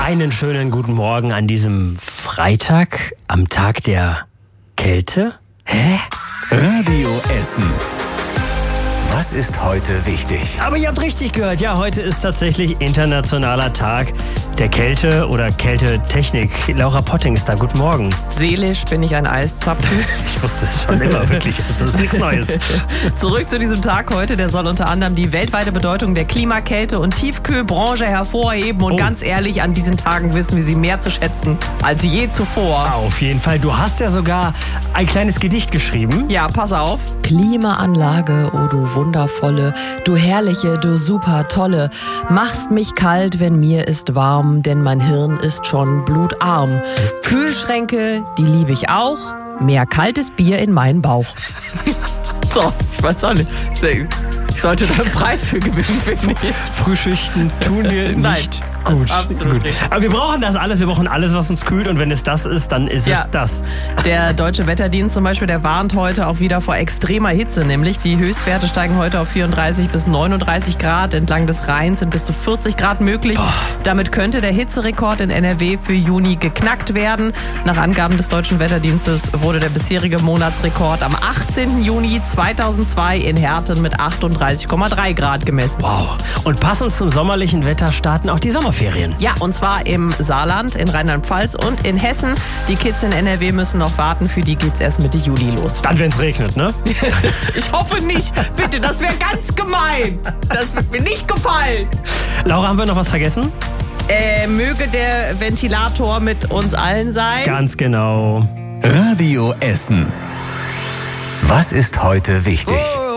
Einen schönen guten Morgen an diesem Freitag, am Tag der Kälte. Hä? Radio Essen. Was ist heute wichtig? Aber ihr habt richtig gehört, ja, heute ist tatsächlich Internationaler Tag der Kälte oder Kältetechnik. Laura Potting ist da, guten Morgen. Seelisch bin ich ein Eiszapfen. Ich wusste es schon immer, wirklich, also ist nichts Neues. Zurück zu diesem Tag heute, der soll unter anderem die weltweite Bedeutung der Klima-, Kälte- und Tiefkühlbranche hervorheben. Und ganz ehrlich, an diesen Tagen wissen wir sie mehr zu schätzen als je zuvor. Auf jeden Fall, du hast ja sogar ein kleines Gedicht geschrieben. Ja, pass auf. Klimaanlage, oh du wundervolle, du herrliche, du super tolle, machst mich kalt, wenn mir ist warm, denn mein Hirn ist schon blutarm. Kühlschränke, die liebe ich auch, mehr kaltes Bier in meinen Bauch. So, was soll ich? Ich sollte da einen Preis für gewinnen, finde ich. Frühschichten tun dir nicht gut. Absolut. Aber wir brauchen das alles, wir brauchen alles, was uns kühlt, und wenn es das ist, dann ist es das. Der Deutsche Wetterdienst zum Beispiel, der warnt heute auch wieder vor extremer Hitze, nämlich die Höchstwerte steigen heute auf 34 bis 39 Grad. Entlang des Rheins sind bis zu 40 Grad möglich. Damit könnte der Hitzerekord in NRW für Juni geknackt werden. Nach Angaben des Deutschen Wetterdienstes wurde der bisherige Monatsrekord am 18. Juni 2002 in Herten mit 38,3 Grad gemessen. Wow. Und passend zum sommerlichen Wetter starten auch die Sommerferien. Ja, und zwar im Saarland, in Rheinland-Pfalz und in Hessen. Die Kids in NRW müssen noch warten, für die geht's erst Mitte Juli los. Dann, wenn es regnet, ne? Ich hoffe nicht. Bitte, das wäre ganz gemein. Das wird mir nicht gefallen. Laura, haben wir noch was vergessen? Möge der Ventilator mit uns allen sein. Ganz genau. Radio Essen. Was ist heute wichtig?